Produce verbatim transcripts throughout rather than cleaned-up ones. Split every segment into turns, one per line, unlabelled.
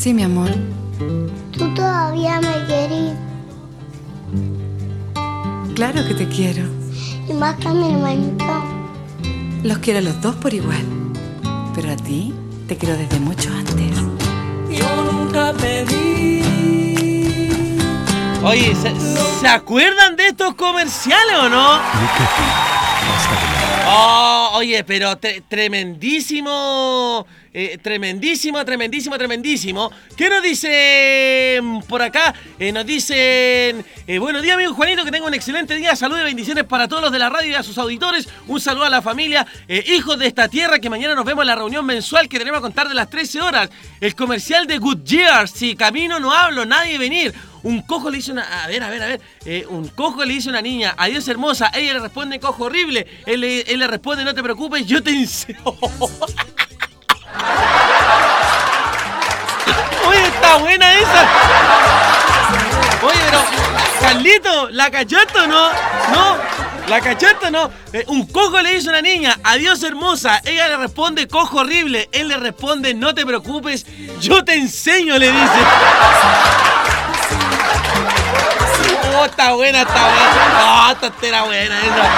Sí, mi amor.
¿Tú todavía me querís?
Claro que te quiero.
Y más que a mi hermanito.
Los quiero a los dos por igual. Pero a ti te quiero desde mucho antes.
Yo nunca pedí.
Oye, ¿se, ¿se acuerdan de estos comerciales o no? Oh, oye, pero tre- tremendísimo, eh, tremendísimo, tremendísimo, tremendísimo. ¿Qué nos dicen por acá? Eh, nos dicen, eh, buenos días, amigo Juanito, que tenga un excelente día. Salud y bendiciones para todos los de la radio y a sus auditores. Un saludo a la familia, eh, hijos de esta tierra, que mañana nos vemos en la reunión mensual que tenemos a contar de las trece horas. El comercial de Goodyear, si camino no hablo, nadie venir. Un cojo le dice una... A ver, a ver, a ver. Eh, un cojo le dice a una niña, adiós hermosa. Ella le responde, cojo horrible. Él le, él le responde, no te preocupes, yo te enseño. Oye, está buena esa. Oye, pero... Carlito, ¿la cachaste o no? No, ¿la cachaste o no? Eh, un cojo le dice a una niña, adiós hermosa. Ella le responde, cojo horrible. Él le responde, no te preocupes, yo te enseño, le dice. Oh, está buena, está buena. Oh, esta era buena esa.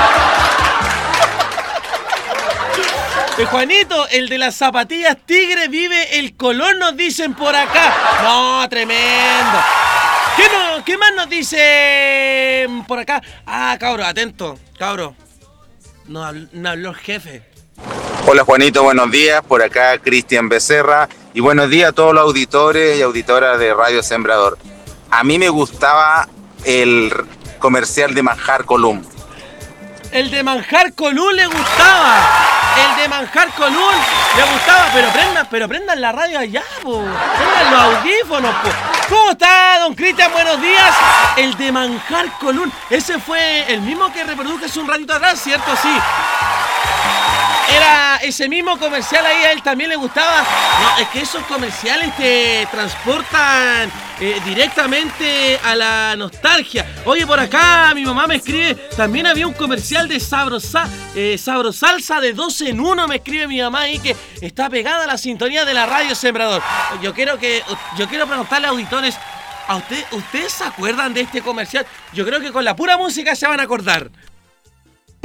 Eh, Juanito, el de las zapatillas tigre vive el color, nos dicen por acá. No, tremendo. ¿Qué, no, ¿Qué más nos dicen por acá? Ah, cabro, atento, cabro. No, habl- no habló el jefe.
Hola Juanito, buenos días. Por acá Cristian Becerra. Y buenos días a todos los auditores y auditoras de Radio Sembrador. A mí me gustaba el comercial de Manjar Column.
El de Manjar Colún le gustaba. El de Manjar Colún le gustaba. Pero prendan, pero prendan la radio allá, po. Prendan los audífonos, po. ¿Cómo está, don Cristian? Buenos días. El de Manjar Colún. Ese fue el mismo que reproduje hace un ratito atrás, ¿cierto? Sí. Era ese mismo comercial ahí, a él también le gustaba. No, es que esos comerciales te transportan eh, directamente a la nostalgia. Oye, por acá mi mamá me escribe, también había un comercial de Sabrosa, eh, Sabrosalsa de dos en uno, me escribe mi mamá ahí, que está pegada a la sintonía de la Radio Sembrador. Yo quiero que, yo quiero preguntarle a auditores, ¿a usted, ustedes se acuerdan de este comercial? Yo creo que con la pura música se van a acordar.